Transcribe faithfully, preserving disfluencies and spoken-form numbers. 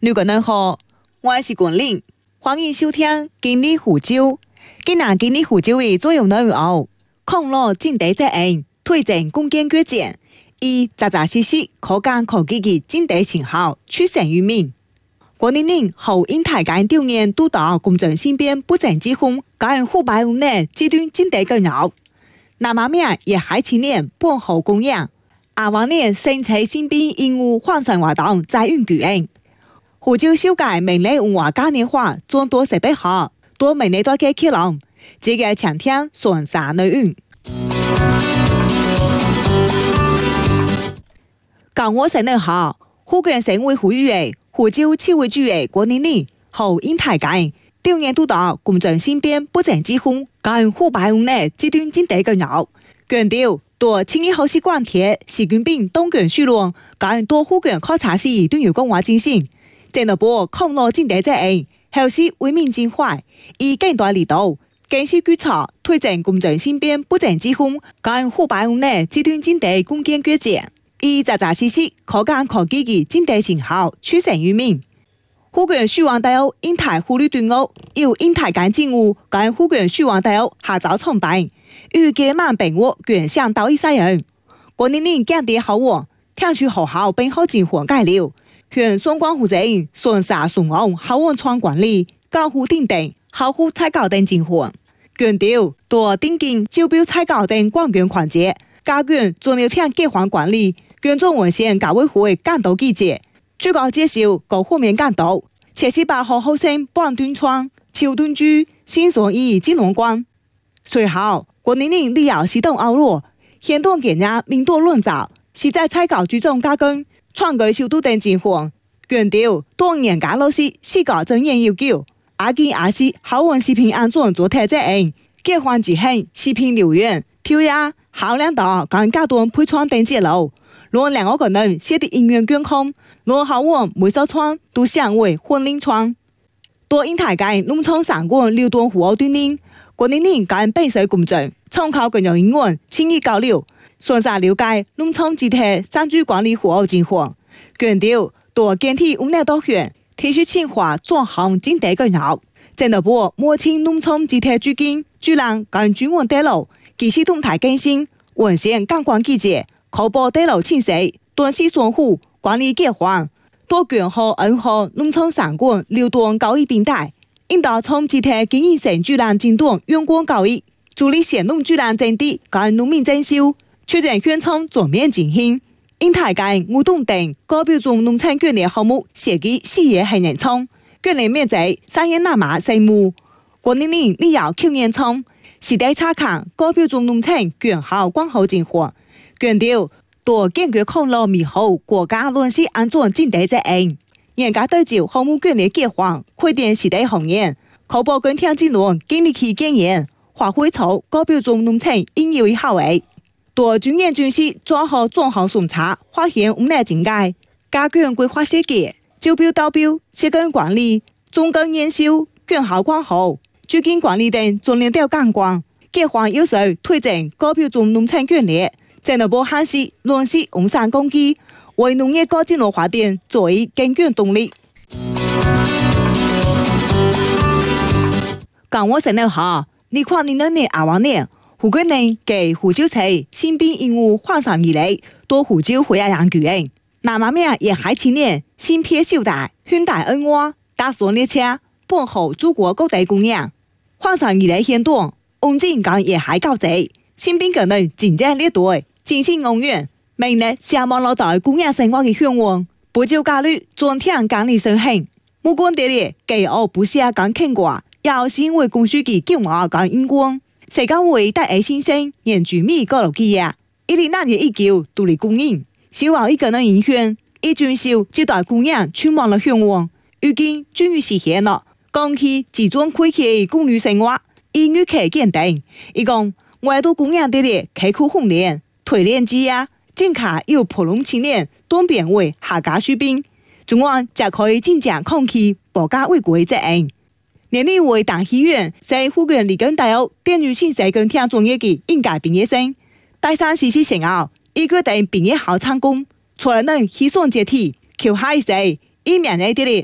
如果能好，我是冠霖，欢迎收听今日胡椒。今日今日胡椒的作用内容，抗老健体责任，推荐攻坚决战，以扎扎实实可干可记的健体信号出身于民。郭玲玲后因台间调研督导公正身边不正之风，感染腐败污内极端健体干扰。那么命也还青年半后供养，阿王年生产身边因务换成活动在运举行。胡椒修改明年文化嘉年华做多设备好，多明年多嘅起浪，这个强听双沙内运。讲我生得好，胡quyền省委副主席、胡椒市委主席郭玲玲後因台間調研督導公正身邊不正之風，跟腐敗污內極端健體干擾，強調多青年好習慣貼習近平當權輸落，跟多胡quyền考察時都有講話精神，正到波抗老健體責任，後是為民盡壞，以更大力度繼續舉措推進公正身邊不正之風，跟腐敗污內極端健體攻堅決戰。以扎扎實實可干可記的健體信號出身於民。胡quyền書王大學因台護理隊伍由因台間政務跟胡quyền書王大學下晝創辦，與幾萬病務原向到一世人。郭玲玲建地好喎，聽取學校並好進行改良，向雙光負責人雙沙雙昂好文創管理、教護定定、好護採購等進行。強調多定金招標採購等關鍵環節，加強做了聽計劃管理。捐助文獻教委會監督記者，最高介紹各方面監督，七十八號學生半端窗、秋墩居、新所以金龍關。隨後，郭玲玲利用行動out路，現當建議民多論造，是在採購注重加工、創舉小度等情況。強調多年間老師是個專業要求，阿見阿是好運視頻安裝做體責任，結婚之後視頻留言、跳呀、考量到跟家端配創等節路。若兩個可能寫的音樂健康，若好我每首窗都想為婚禮窗。多因台間農場三個流動戶口對應，郭玲玲跟本水公正，參考各種英文輕易交流，雙沙了解農場集體山區管理戶口情況，強調多建體無奈多選，提出清華專項健體干擾，正到波摸清農場集體資金、主人跟主管帶路，及時動態更新，文獻監管記者。確保地路清晰，短時雙戶管理計劃，多權和恩和農場三個流動交易平台，引導從集體經營性主人進段員工交易，助力鮮農主人增地跟農民增收，促進縣場全面進行。因台間互動等高標準農產權利項目設計事業很認創，權利面積三億納碼項目，郭玲玲利用求驗創，時代查看高標準農產權好關好進貨。強調多堅決抗老美好國家論是安裝健體責任，嚴格對照項目權利計劃，規定時代行業，確保跟聽技能建立起經驗，發揮出高標準農產應有的效益。多專業軍事做好專項審查，發現無奈境界，加強規劃設計、招標導標、設計管理、中間研修、權好管好、資金管理等專業調監管，計劃有效推進高標準農產權利。正到波限時，論是紅山攻擊，為農業高技能發展作為更強動力。講我生得好，你看你那年阿王年，胡貴人給胡椒菜新兵任務換上以來，多胡椒回來養舉人。那麼命也還青年，新片小大，현代恩娃，大雙列車，本後祖國各地供養，換上以來現多，翁進講也還高濟，新兵可能真正列隊。精神永遠，明日下望老代供養生活的向往，不就教育專聽管理生行，目光地里給我不下講看過，要是因為公司嘅叫我講英光，世界會帶愛先生研究米高樓基呀，一零那年一九獨立供應，希望一個人影響，一轉手接待供養充滿了向往，如今終於實現了，講起集中開啟公寓生活，英語可見定，一共外都供養地里開庫訓練。推練機啊，正卡有普通青年當編為下家水兵，中央則可以真正抗擊保家衛國責任。年年為大戲院，在護權理工大學電語信息跟聽專業嘅應屆畢業生，大三實習生後，一決定畢業後成功，除了能希望接替，求下一世，以免喺啲